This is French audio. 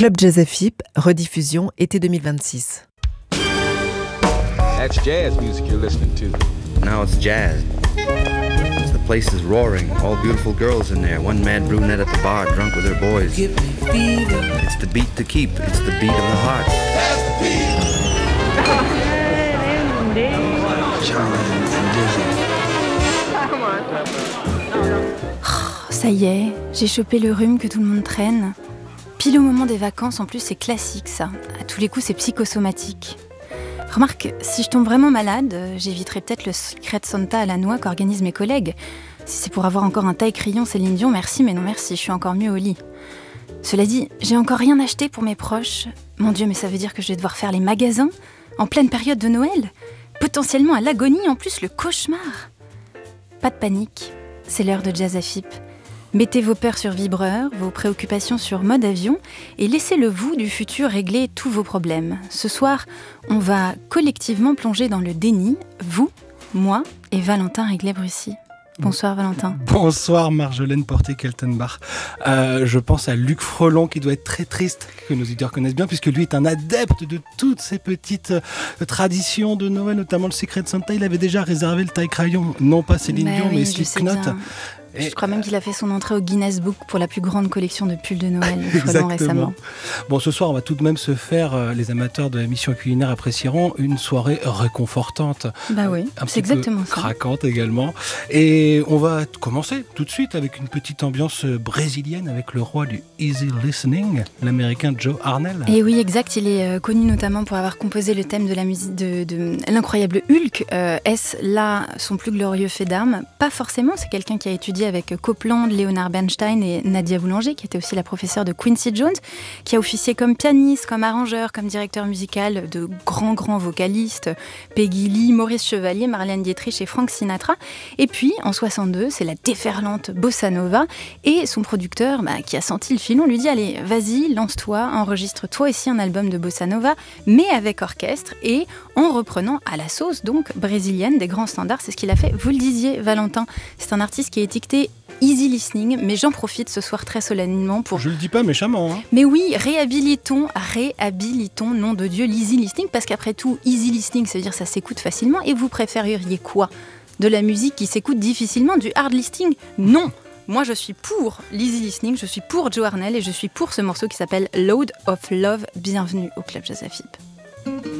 Club Jazz FIP, rediffusion été 2026. That's jazz music you're listening to. Now it's jazz. The place is roaring, all beautiful girls in there. One mad brunette at the bar, drunk with her boys. Give me fever. It's the beat to keep, it's the beat of the heart. That's the beat. Ça y est, j'ai chopé le rhume que tout le monde traîne. Pile au moment des vacances, en plus c'est classique ça. À tous les coups c'est psychosomatique. Remarque, si je tombe vraiment malade, j'éviterai peut-être le Secret Santa à la noix qu'organisent mes collègues. Si c'est pour avoir encore un taille-crayon Céline Dion, merci mais non merci, je suis encore mieux au lit. Cela dit, j'ai encore rien acheté pour mes proches. Mon Dieu, mais ça veut dire que je vais devoir faire les magasins en pleine période de Noël. Potentiellement à l'agonie, en plus le cauchemar. Pas de panique, c'est l'heure de Jazz FIP. Mettez vos peurs sur vibreur, vos préoccupations sur mode avion et laissez le vous du futur régler tous vos problèmes. Ce soir, on va collectivement plonger dans le déni, vous, moi et Valentin Réglet-Brussy. Bonsoir Valentin. Bonsoir Marjolaine Porté-Keltenbach. Je pense à Luc Frelon qui doit être très triste, que nos auditeurs connaissent bien, puisque lui est un adepte de toutes ces petites traditions de Noël, notamment le Secret Santa. Il avait déjà réservé le taille-crayon, non pas Céline Dion, mais Slipknot. Je crois même qu'il a fait son entrée au Guinness Book pour la plus grande collection de pulls de Noël Frelon récemment. Bon, ce soir, on va tout de même se faire, les amateurs de la mission culinaire apprécieront, une soirée réconfortante. Bah oui, c'est exactement ça. Craquante également. Et on va commencer tout de suite avec une petite ambiance brésilienne avec le roi du easy listening, l'américain Joe Arnell. Et oui, exact. Il est connu notamment pour avoir composé le thème de la musique de l'incroyable Hulk. Est-ce là son plus glorieux fait d'armes? Pas forcément, c'est quelqu'un qui a étudié avec Copland, Leonard Bernstein et Nadia Boulanger, qui était aussi la professeure de Quincy Jones, qui a officié comme pianiste, comme arrangeur, comme directeur musical de grands vocalistes, Peggy Lee, Maurice Chevalier, Marlène Dietrich et Frank Sinatra. Et puis, en 62, c'est la déferlante bossa nova, et son producteur, qui a senti le filon, lui dit « Allez, vas-y, lance-toi, enregistre toi aussi un album de bossa nova, mais avec orchestre, et en reprenant à la sauce, donc, brésilienne, des grands standards. » C'est ce qu'il a fait, vous le disiez, Valentin. C'est un artiste qui est étiqueté easy listening, mais j'en profite ce soir très solennellement pour... Je le dis pas méchamment. Mais oui, réhabilitons, nom de Dieu, l'easy listening, parce qu'après tout, easy listening, ça veut dire ça s'écoute facilement, et vous préféreriez quoi? De la musique qui s'écoute difficilement, du hard listening? Non! Moi, je suis pour l'easy listening, je suis pour Joe Arnell, et je suis pour ce morceau qui s'appelle Load of Love. Bienvenue au Club Jazz FIP.